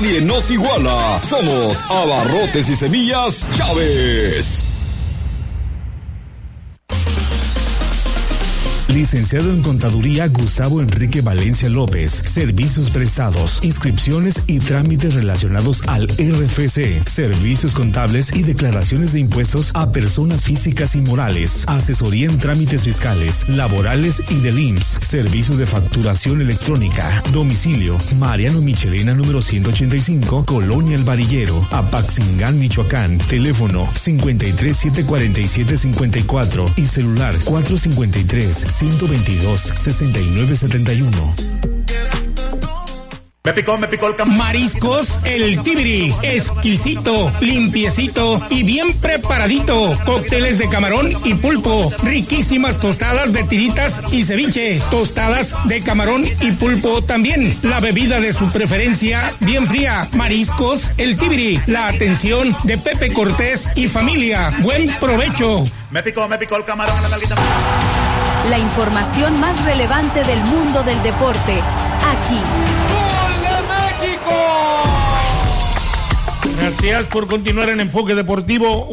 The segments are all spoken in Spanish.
nadie nos iguala. Somos Abarrotes y Semillas Chávez. Licenciado en Contaduría Gustavo Enrique Valencia López. Servicios prestados, inscripciones y trámites relacionados al RFC. Servicios contables y declaraciones de impuestos a personas físicas y morales. Asesoría en trámites fiscales, laborales y del IMSS. Servicio de facturación electrónica. Domicilio: Mariano Michelena número 185, Colonia El Varillero, Apaxingán, Michoacán. Teléfono 5374754 y celular 453-122-6971. Me picó el camarón. Mariscos El Tibiri, exquisito, limpiecito y bien preparadito. Cócteles de camarón y pulpo, riquísimas tostadas de tiritas y ceviche, tostadas de camarón y pulpo también. La bebida de su preferencia, bien fría. Mariscos El Tibiri, la atención de Pepe Cortés y familia. Buen provecho. Me picó el camarón. La información más relevante del mundo del deporte, aquí. Gracias por continuar en Enfoque Deportivo,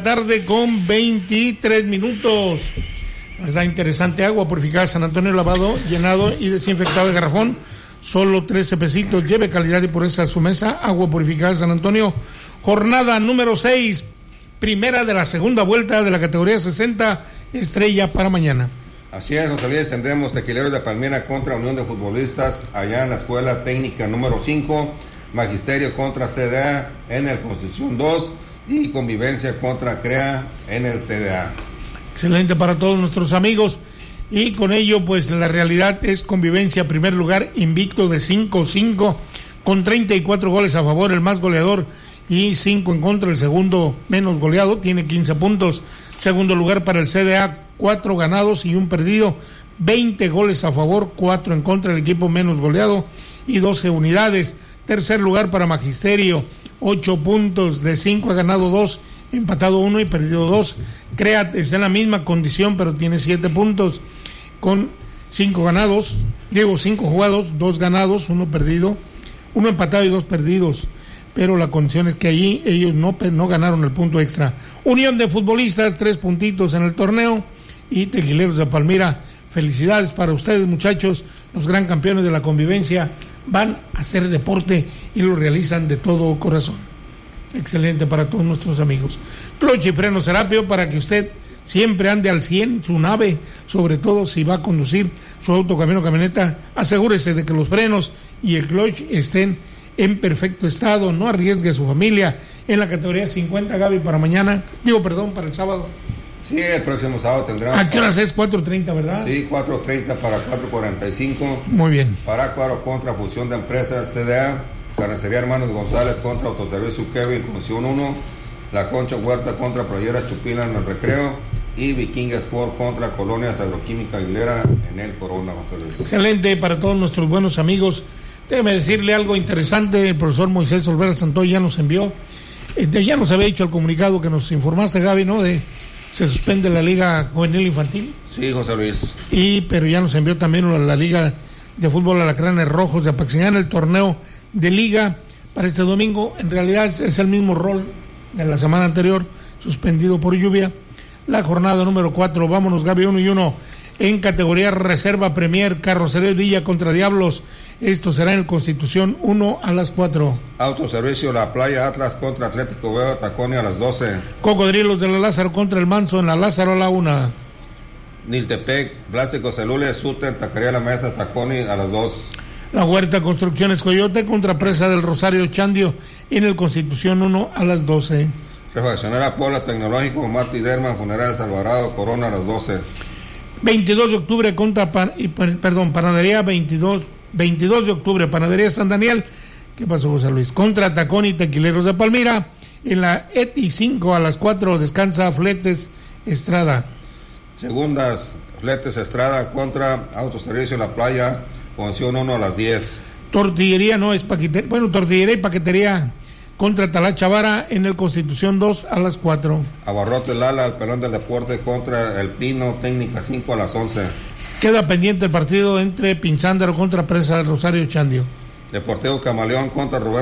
1:23 p.m. Está interesante. Agua purificada San Antonio, lavado, llenado y desinfectado de garrafón, solo 13 pesitos. Lleve calidad y pureza a su mesa. Agua purificada San Antonio. Jornada número 6, primera de la segunda vuelta de la categoría 60, estrella para mañana. Así es, José Luis, tendremos Tequileros de Palmira contra Unión de Futbolistas allá en la Escuela Técnica número 5, Magisterio contra CDA en el Constitución 2 y Convivencia contra CREA en el CDA. Excelente para todos nuestros amigos, y con ello pues la realidad es Convivencia primer lugar, invicto de 5-5 con 34 goles a favor, el más goleador, y 5 en contra, el segundo menos goleado, tiene 15 puntos. Segundo lugar para el CDA, 4 ganados y 1 perdido, 20 goles a favor, 4 en contra, el equipo menos goleado, y 12 unidades. Tercer lugar para Magisterio, 8 puntos, de 5 ha ganado 2, empatado 1 y perdido 2. CREAT está en la misma condición, pero tiene 7 puntos, con 5 jugados, 2 ganados, 1 perdido, 1 empatado y 2 perdidos. Pero la condición es que allí ellos no ganaron el punto extra. Unión de Futbolistas, 3 puntitos en el torneo, y Tequileros de Palmira, felicidades para ustedes, muchachos, los gran campeones de la Convivencia. Van a hacer deporte y lo realizan de todo corazón. Excelente para todos nuestros amigos. Cloche y Freno Serapio, para que usted siempre ande al 100 su nave, sobre todo si va a conducir su auto, camión o camioneta. Asegúrese de que los frenos y el clutch estén en perfecto estado. No arriesgue a su familia en la categoría 50, Gaby, para el sábado. Sí, el próximo sábado tendrá. ¿A qué horas es? 4:30, ¿verdad? Sí, 4:30 para 4:45. Muy bien. Parácuaro contra Fusión de Empresas CDA. Carnicería Hermanos González contra Autoservicio Kevin, Comisión 1. La Concha Huerta contra Playeras Chupila en el Recreo. Y Viking Sport contra Colonias Agroquímica Aguilera en el Corona. Excelente para todos nuestros buenos amigos. Déjeme decirle algo interesante. El profesor Moisés Olvera Santoy ya nos envió, ya nos había hecho el comunicado que nos informaste, Gaby, ¿no? Se suspende la Liga Juvenil Infantil. Sí, José Luis. Pero ya nos envió también la Liga de Fútbol Alacranes Rojos de Apaxingán, el torneo de Liga para este domingo. En realidad es el mismo rol de la semana anterior, suspendido por lluvia. La jornada número 4, vámonos, Gaby, 1-1 en categoría Reserva Premier, Carrocería Villa contra Diablos. Esto será en el Constitución 1 a las 4. Autoservicio La Playa Atlas contra Atlético Veo Taconia a las 12. Cocodrilos de la Lázaro contra el Manso en la Lázaro a la 1. Niltepec, Plástico Celule, Suten, Taquería La Mesa, Taconi a las 2. La Huerta Construcciones Coyote contra Presa del Rosario Chandio en el Constitución 1 a las 12. Refaccionera Puebla Tecnológico, Martí Derman, Funerales Alvarado, Corona a las 12. 22 de octubre contra Panadería 22 de octubre, Panadería San Daniel. ¿Qué pasó, José Luis? Contra Tacón y Tequileros de Palmira. En la ETI 5 a las 4 descansa Fletes Estrada. Segundas, Fletes Estrada contra Autoservicio La Playa, Convención 1 a las 10. Tortillería Tortillería y Paquetería contra Talacha Vara en el Constitución 2 a las 4. Abarrotes Lala, el Pelón del Deporte contra El Pino, Técnica 5 a las 11. Queda pendiente el partido entre Pinzándaro contra Presa del Rosario Chandio. Deportivo Camaleón contra Rubén